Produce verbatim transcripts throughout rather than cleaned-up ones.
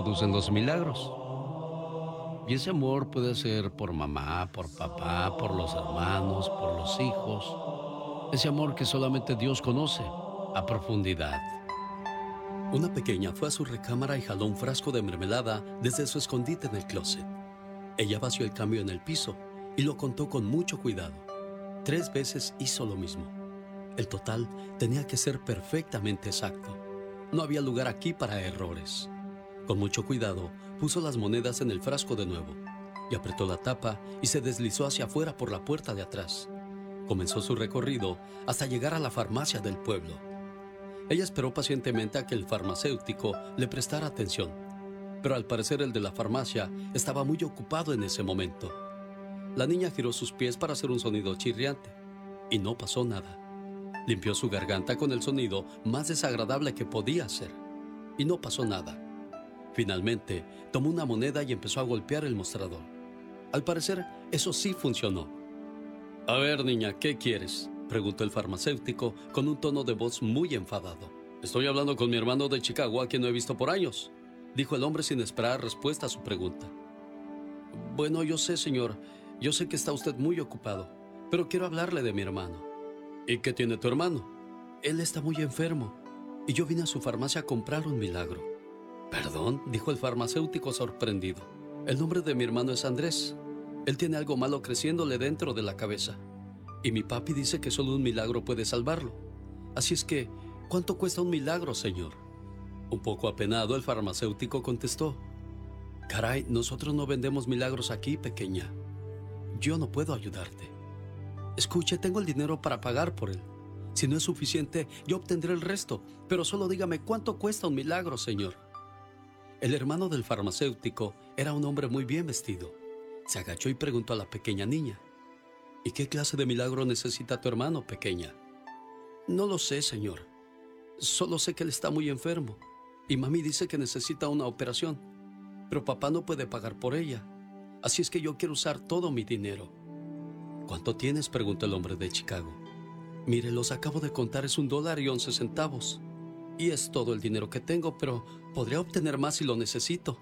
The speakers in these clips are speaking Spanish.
producen los milagros. Y ese amor puede ser por mamá, por papá, por los hermanos, por los hijos. Ese amor que solamente Dios conoce a profundidad. Una pequeña fue a su recámara y jaló un frasco de mermelada desde su escondite en el closet. Ella vació el cambio en el piso y lo contó con mucho cuidado. Tres veces hizo lo mismo. El total tenía que ser perfectamente exacto. No había lugar aquí para errores. Con mucho cuidado, puso las monedas en el frasco de nuevo y apretó la tapa y se deslizó hacia afuera por la puerta de atrás. Comenzó su recorrido hasta llegar a la farmacia del pueblo. Ella esperó pacientemente a que el farmacéutico le prestara atención, pero al parecer el de la farmacia estaba muy ocupado en ese momento. La niña giró sus pies para hacer un sonido chirriante y no pasó nada. Limpió su garganta con el sonido más desagradable que podía hacer y no pasó nada. Finalmente, tomó una moneda y empezó a golpear el mostrador. Al parecer, eso sí funcionó. «A ver, niña, ¿qué quieres?», preguntó el farmacéutico con un tono de voz muy enfadado. «Estoy hablando con mi hermano de Chicago, a quien no he visto por años», dijo el hombre sin esperar respuesta a su pregunta. «Bueno, yo sé, señor, yo sé que está usted muy ocupado, pero quiero hablarle de mi hermano». «¿Y qué tiene tu hermano?». «Él está muy enfermo y yo vine a su farmacia a comprar un milagro». «¿Perdón?», dijo el farmacéutico sorprendido. «El nombre de mi hermano es Andrés. Él tiene algo malo creciéndole dentro de la cabeza. Y mi papi dice que solo un milagro puede salvarlo. Así es que, ¿cuánto cuesta un milagro, señor?». Un poco apenado, el farmacéutico contestó: «Caray, nosotros no vendemos milagros aquí, pequeña. Yo no puedo ayudarte. Escuche, tengo el dinero para pagar por él. Si no es suficiente, yo obtendré el resto, pero solo dígame cuánto cuesta un milagro, señor». El hermano del farmacéutico era un hombre muy bien vestido. Se agachó y preguntó a la pequeña niña: «¿Y qué clase de milagro necesita tu hermano, pequeña?». «No lo sé, señor. Solo sé que él está muy enfermo y mami dice que necesita una operación, pero papá no puede pagar por ella. Así es que yo quiero usar todo mi dinero». «¿Cuánto tienes?», preguntó el hombre de Chicago. «Mire, los acabo de contar, es un dólar y once centavos. Y es todo el dinero que tengo, pero podría obtener más si lo necesito».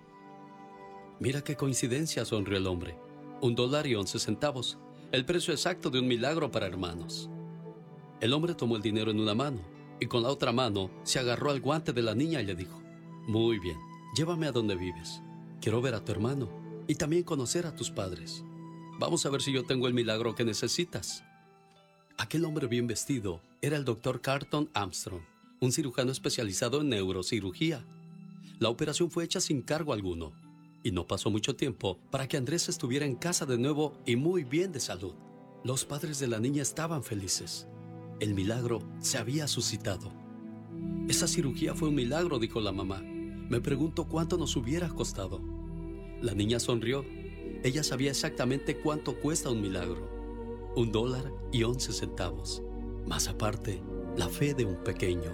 «Mira qué coincidencia», sonrió el hombre. Un dólar y once centavos, el precio exacto de un milagro para hermanos. El hombre tomó el dinero en una mano y con la otra mano se agarró al guante de la niña y le dijo: «Muy bien, llévame a donde vives. Quiero ver a tu hermano y también conocer a tus padres. Vamos a ver si yo tengo el milagro que necesitas». Aquel hombre bien vestido era el doctor Carlton Armstrong, un cirujano especializado en neurocirugía. La operación fue hecha sin cargo alguno y no pasó mucho tiempo para que Andrés estuviera en casa de nuevo y muy bien de salud. Los padres de la niña estaban felices. El milagro se había suscitado. «Esa cirugía fue un milagro», dijo la mamá. «Me pregunto cuánto nos hubiera costado». La niña sonrió. Ella sabía exactamente cuánto cuesta un milagro. Un dólar y once centavos. Más aparte, la fe de un pequeño.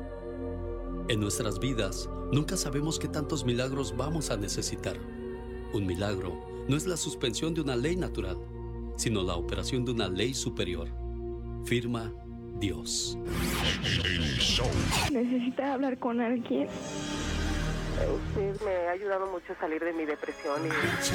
En nuestras vidas, nunca sabemos qué tantos milagros vamos a necesitar. Un milagro no es la suspensión de una ley natural, sino la operación de una ley superior. Firma Dios. ¿Necesita hablar con alguien? Usted me ha ayudado mucho a salir de mi depresión y...